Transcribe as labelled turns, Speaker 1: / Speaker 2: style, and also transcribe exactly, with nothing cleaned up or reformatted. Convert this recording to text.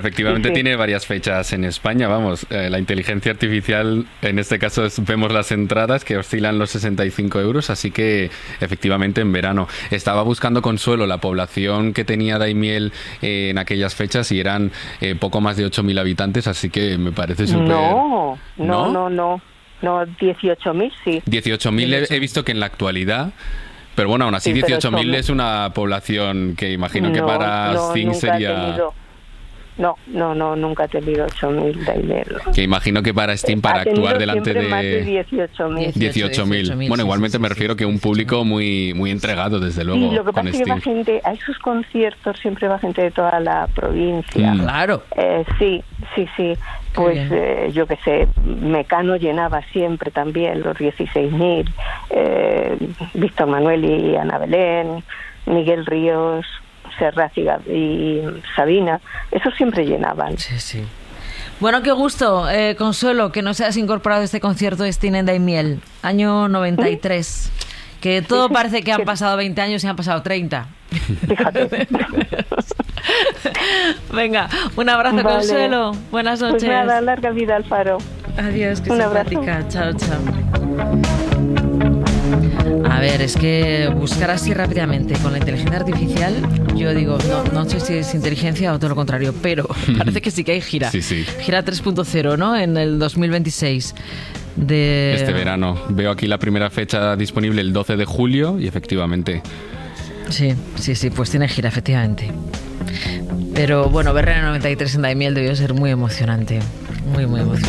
Speaker 1: efectivamente
Speaker 2: sí, sí.
Speaker 1: tiene varias fechas en España, vamos, eh, la inteligencia artificial, en este caso es- vemos las entradas que oscilan los sesenta y cinco euros, así que efectivamente en verano. Estaba buscando Consuelo la población que tenía Daimiel eh, en aquellas fechas y eran eh, poco más de ocho mil habitantes, así que me parece súper...
Speaker 2: No, no,
Speaker 1: ¿No?
Speaker 2: no, no, no, dieciocho mil sí.
Speaker 1: dieciocho mil he, he visto que en la actualidad... Pero bueno, aún así
Speaker 2: Sí, pero
Speaker 1: dieciocho mil
Speaker 2: somos-
Speaker 1: es una población que imagino que
Speaker 2: No,
Speaker 1: para
Speaker 2: no,
Speaker 1: Sting
Speaker 2: nunca
Speaker 1: sería...
Speaker 2: he tenido, no, no, no, nunca he tenido ocho mil Daimiel.
Speaker 1: Que imagino que para Steam, para
Speaker 2: Ha tenido
Speaker 1: actuar delante
Speaker 2: siempre más de
Speaker 1: de
Speaker 2: dieciocho mil.
Speaker 1: dieciocho mil. Bueno,
Speaker 3: sí,
Speaker 1: igualmente
Speaker 3: sí,
Speaker 1: me
Speaker 3: sí,
Speaker 1: refiero
Speaker 3: sí,
Speaker 1: que un
Speaker 3: dieciocho mil.
Speaker 1: público muy muy entregado, desde luego,
Speaker 2: Sí, lo que
Speaker 1: con
Speaker 2: pasa es que va
Speaker 1: Steam.
Speaker 2: gente, a esos conciertos siempre va gente de toda la provincia.
Speaker 1: Mm.
Speaker 3: Claro.
Speaker 2: Eh, sí, sí, sí. Pues
Speaker 3: bien.
Speaker 2: eh, yo qué sé, Mecano llenaba siempre también los dieciséis mil, eh, Víctor Manuel y Ana Belén, Miguel Ríos, Serrat y, Gab- y Sabina, esos siempre llenaban.
Speaker 3: Sí, sí. Bueno, qué gusto, eh, Consuelo, que nos hayas incorporado a este concierto de Sting en Daimiel, año noventa y tres. Que todo parece que han pasado veinte años y han pasado treinta.
Speaker 2: Fíjate.
Speaker 3: Venga, un abrazo,
Speaker 2: Vale.
Speaker 3: Consuelo. Buenas noches.
Speaker 2: Pues nada, larga vida al faro.
Speaker 3: Adiós, qué
Speaker 2: Un abrazo.
Speaker 3: simpática. Chao, chao. A ver, es que buscar así rápidamente con la inteligencia artificial, yo digo, no, no sé si es inteligencia o todo lo contrario, pero parece que sí que hay gira.
Speaker 1: Sí, sí.
Speaker 3: Gira tres punto cero, ¿no? En el dos mil veintiséis. De...
Speaker 1: Este verano. Veo aquí la primera fecha disponible el doce de julio y efectivamente.
Speaker 3: Sí, sí, sí, pues tiene gira, efectivamente. Pero bueno, ver en el noventa y tres en Daimiel debió ser muy emocionante. Muy, muy emocionante.